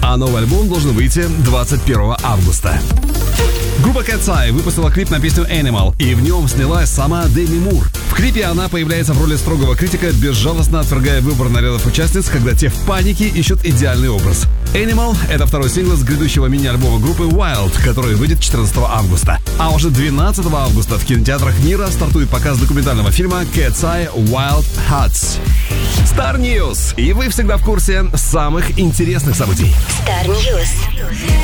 а новый альбом должен выйти 21 августа. Группа Cat's Eye выпустила клип на песню Animal, и в нем снялась сама Деми Мур. В клипе она появляется в роли строгого критика, безжалостно отвергая выбор нарядов участниц, когда те в панике ищут идеальный образ. Animal — это второй сингл с грядущего мини-альбома группы Wild, который выйдет 14 августа. А уже 12 августа в кинотеатрах мира стартует показ документального фильма Cat's Eye Wild Hearts. Star News. И вы всегда в курсе самых интересных событий. Star News.